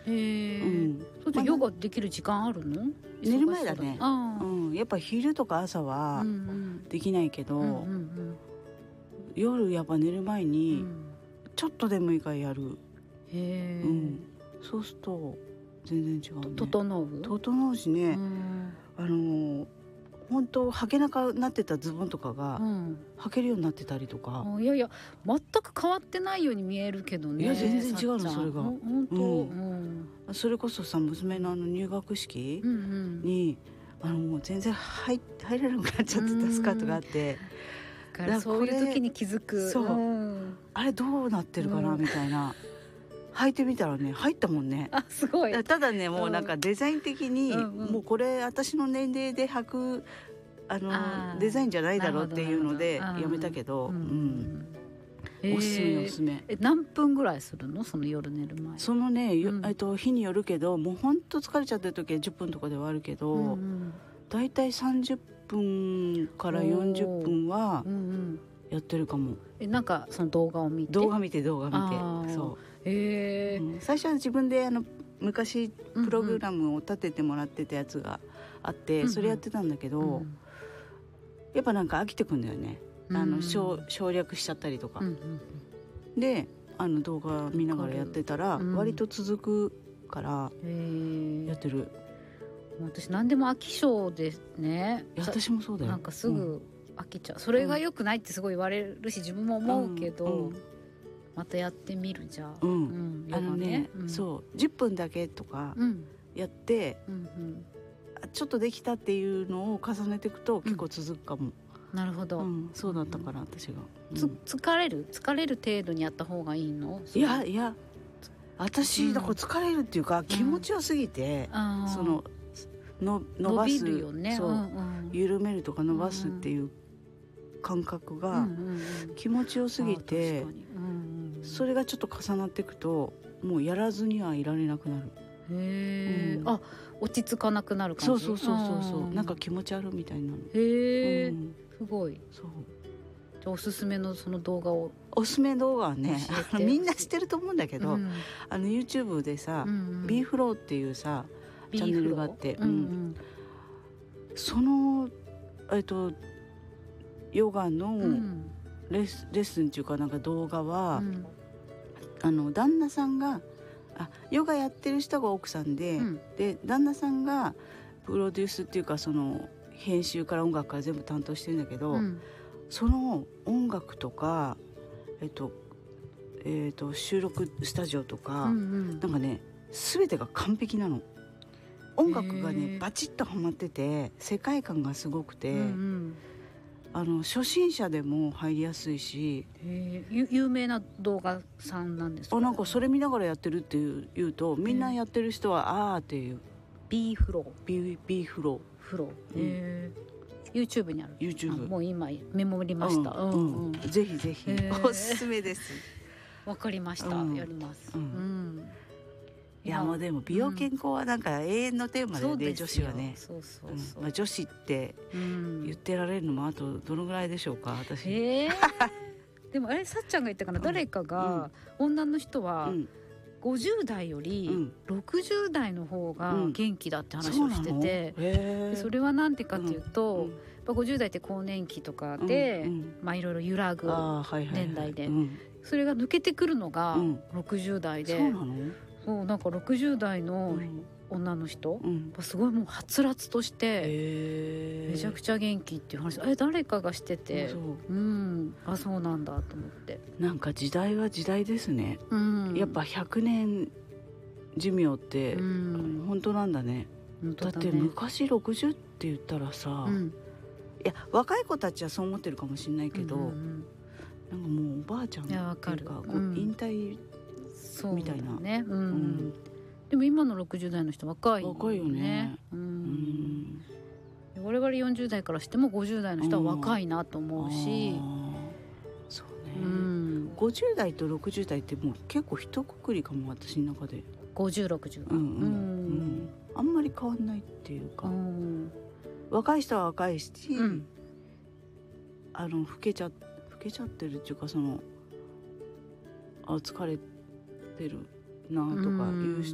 へえ、 うん、 それでヨガできる時間あるの？ 寝る前だね。 あ、 やっぱ昼とか朝はできないけど、夜やっぱ寝る前にちょっとでもいいからやる。 へえ、 そうすると全然違うね。 整うしね、本当履けなくなってたズボンとかが履けるようになってたりとか、 いやいや全く変わってないように見えるけどね。 いや全然違うのそれが。 本当、 それこそさ、娘の入学式に、もう全然入れなくなっちゃってたスカートがあって、 だからそういう時に気づく。 そう、あれどうなってるかなみたいな、履いてみたらね入ったもんね。 あ、すごい。 ただね、もうなんかデザイン的に、もうこれ私の年齢で履くデザインじゃないだろうっていうのでやめたけど、おすすめ。 何分ぐらいするの？その夜寝る前。 そのね、日によるけど、もうほんと疲れちゃってる時は10分とかではあるけど、だいたい30分から40分はやってるかも。 なんかその動画を見て。 動画見て。そう。最初は自分で昔プログラムを立ててもらってたやつがあって、それやってたんだけど、やっぱなんか飽きてくんだよね。省略しちゃったりとか、で動画見ながらやってたら割と続くからやってる。 私何でも飽き性ですね。 私もそうだよ。 なんかすぐ飽きちゃう。それが良くないってすごい言われるし、自分も思うけど、またやってみるじゃん。 そう10分だけとかやって、ちょっとできたっていうのを重ねていくと結構続くかも。 なるほど、 そうだったから私が、 疲れる程度にやった方がいいの？ いや私だから疲れるっていうか、気持ちよすぎて、その伸ばす、 伸びるよね。 緩めるとか伸ばすっていう感覚が気持ちよすぎて、それがちょっと重なっていくともうやらずにはいられなくなる。 へえ、落ち着かなくなる感じ。 そうなんか気持ち悪いみたいなの。 へえ、すごい。 そう。 じゃあおすすめのその動画を。 おすすめ動画はね、みんな知ってると思うんだけど、YouTube でさ、ビーフローっていうさチャンネルがあって、そのヨガのレッスンっていうかなんか動画は、旦那さんがヨガやってる人が奥さんで、で旦那さんがプロデュースっていうかその編集から音楽から全部担当してるんだけど、その音楽とか収録スタジオとか、なんかね全てが完璧なの。音楽がねバチッとはまってて、世界観がすごくて、初心者でも入りやすいし、 有名な動画さんなんですか？ なんかそれ見ながらやってるっていうと、みんなやってる人はっていう。 ビーフロー、 YouTube にある。 YouTube もう今メモりました。 ぜひぜひおすすめです。 わかりました、やります。 いやもうでも美容健康はなんか永遠のテーマだよね、女子はね。女子って言ってられるのもあとどのぐらいでしょうか、私。 でもさっちゃんが言ったかな、誰かが女の人は50代より60代の方が元気だって話をしてて、それはなんてかっていうと、50代って更年期とかでいろいろ揺らぐ年代で、それが抜けてくるのが60代で、そうなんか60代の女の人、すごいもうはつらつとしてめちゃくちゃ元気っていう話、誰かがしてて、そうなんだと思って。なんか時代は時代ですね。やっぱ100年寿命って本当なんだね。だって昔60って言ったらさ、いや若い子たちはそう思ってるかもしれないけど、なんかもうおばあちゃんっていうか引退みたいな。 でも今の60代の人若いよね。 我々40代からしても50代の人は若いなと思うし、 そうね、50代と60代ってもう結構一括りかも、私の中で。 5060、 あんまり変わんないっていうか、若い人は若いし、老けちゃってるっていうか、その疲れてるなとかいう人